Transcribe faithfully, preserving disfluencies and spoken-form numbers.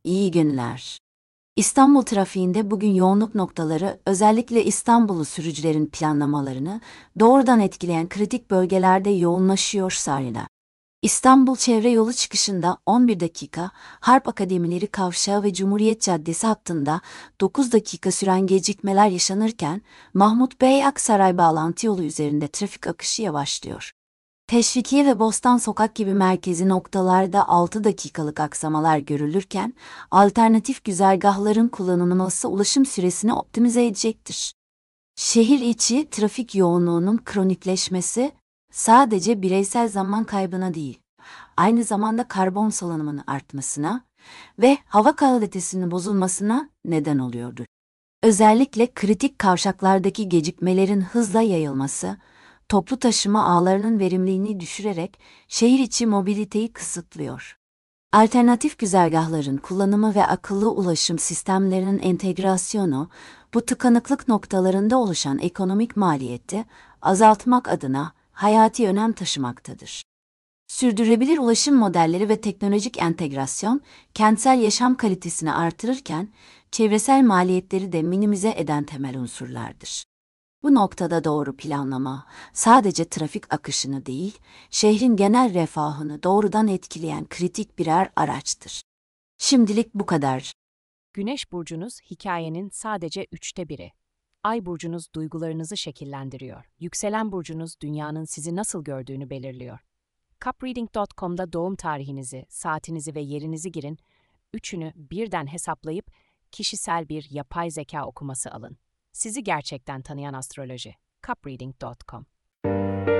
İyi günler. İstanbul trafiğinde bugün yoğunluk noktaları özellikle İstanbullu sürücülerin planlamalarını doğrudan etkileyen kritik bölgelerde yoğunlaşıyor sayıda. İstanbul Çevre Yolu çıkışında on bir dakika, Harp Akademileri Kavşağı ve Cumhuriyet Caddesi hattında dokuz dakika süren gecikmeler yaşanırken, Mahmut Bey Aksaray bağlantı yolu üzerinde trafik akışı yavaşlıyor. Teşvikiye ve Bostan Sokak gibi merkezi noktalarda altı dakikalık aksamalar görülürken, alternatif güzergahların kullanılması ulaşım süresini optimize edecektir. Şehir içi trafik yoğunluğunun kronikleşmesi, sadece bireysel zaman kaybına değil, aynı zamanda karbon salınımının artmasına ve hava kalitesinin bozulmasına neden oluyordur. Özellikle kritik kavşaklardaki gecikmelerin hızla yayılması, toplu taşıma ağlarının verimliliğini düşürerek şehir içi mobiliteyi kısıtlıyor. Alternatif güzergahların kullanımı ve akıllı ulaşım sistemlerinin entegrasyonu, bu tıkanıklık noktalarında oluşan ekonomik maliyeti azaltmak adına hayati önem taşımaktadır. Sürdürülebilir ulaşım modelleri ve teknolojik entegrasyon, kentsel yaşam kalitesini artırırken, çevresel maliyetleri de minimize eden temel unsurlardır. Bu noktada doğru planlama, sadece trafik akışını değil, şehrin genel refahını doğrudan etkileyen kritik birer araçtır. Şimdilik bu kadar. Güneş burcunuz hikayenin sadece üçte biri. Ay burcunuz duygularınızı şekillendiriyor. Yükselen burcunuz dünyanın sizi nasıl gördüğünü belirliyor. Cupreading nokta com'da doğum tarihinizi, saatinizi ve yerinizi girin, üçünü birden hesaplayıp kişisel bir yapay zeka okuması alın. Sizi gerçekten tanıyan astroloji. Cupreading nokta com